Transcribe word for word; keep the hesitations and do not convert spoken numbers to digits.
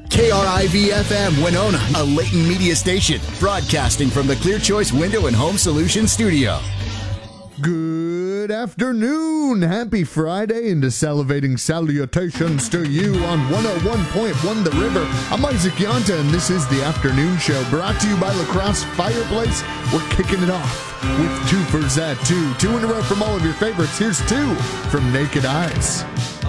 K R I V F M Winona, a Leighton Media station, broadcasting from the Clear Choice Window and Home Solutions studio. Good afternoon. Happy Friday and salivating salutations to you on one oh one point one The River. I'm Isaac Yonta, and this is the afternoon show brought to you by La Crosse Fireplace. We're kicking it off with two for that two. Two in a row from all of your favorites. Here's two from Naked Eyes.